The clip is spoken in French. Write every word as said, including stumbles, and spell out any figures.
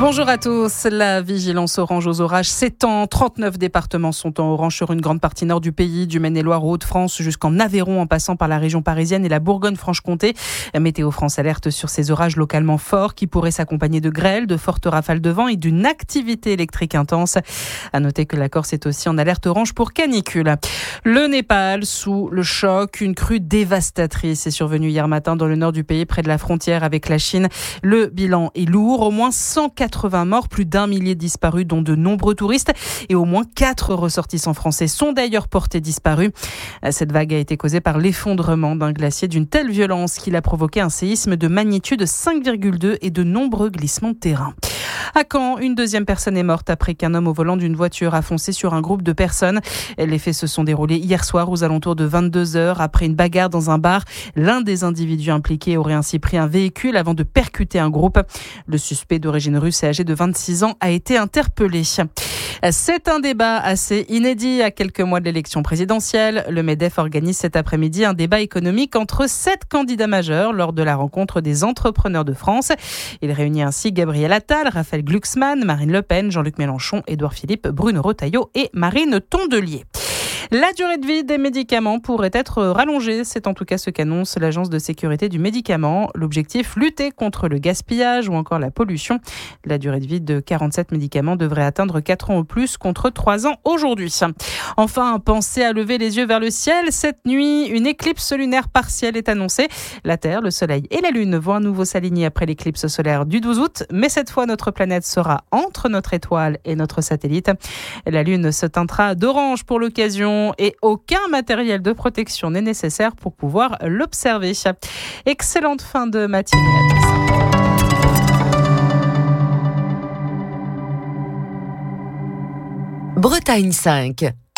Bonjour à tous. La vigilance orange aux orages s'étend. trente-neuf départements sont en orange sur une grande partie nord du pays, du Maine-et-Loire au Hauts-de-France jusqu'en Aveyron en passant par la région parisienne et la Bourgogne-Franche-Comté. Météo France alerte sur ces orages localement forts qui pourraient s'accompagner de grêles, de fortes rafales de vent et d'une activité électrique intense. À noter que la Corse est aussi en alerte orange pour canicule. Le Népal sous le choc. Une crue dévastatrice est survenue hier matin dans le nord du pays près de la frontière avec la Chine. Le bilan est lourd. Au moins cent quatre-vingts morts, plus d'un millier disparus, dont de nombreux touristes, et au moins quatre ressortissants français sont d'ailleurs portés disparus. Cette vague a été causée par l'effondrement d'un glacier d'une telle violence qu'il a provoqué un séisme de magnitude cinq virgule deux et de nombreux glissements de terrain. À Caen, une deuxième personne est morte après qu'un homme au volant d'une voiture a foncé sur un groupe de personnes. Les faits se sont déroulés hier soir aux alentours de vingt-deux heures après une bagarre dans un bar. L'un des individus impliqués aurait ainsi pris un véhicule avant de percuter un groupe. Le suspect d'origine russe et âgé de vingt-six ans a été interpellé. C'est un débat assez inédit à quelques mois de l'élection présidentielle. Le MEDEF organise cet après-midi un débat économique entre sept candidats majeurs lors de la rencontre des entrepreneurs de France. Il réunit ainsi Gabriel Attal, Raphaël Glucksmann, Marine Le Pen, Jean-Luc Mélenchon, Édouard Philippe, Bruno Retailleau et Marine Tondelier. La durée de vie des médicaments pourrait être rallongée. C'est en tout cas ce qu'annonce l'Agence de sécurité du médicament. L'objectif, lutter contre le gaspillage ou encore la pollution. La durée de vie de quarante-sept médicaments devrait atteindre quatre ans au plus contre trois ans aujourd'hui. Enfin, pensez à lever les yeux vers le ciel. Cette nuit, une éclipse lunaire partielle est annoncée. La Terre, le Soleil et la Lune vont à nouveau s'aligner après l'éclipse solaire du douze août. Mais cette fois, notre planète sera entre notre étoile et notre satellite. La Lune se teintera d'orange pour l'occasion. Et aucun matériel de protection n'est nécessaire pour pouvoir l'observer. Excellente fin de matinée à tous. Bretagne cinq.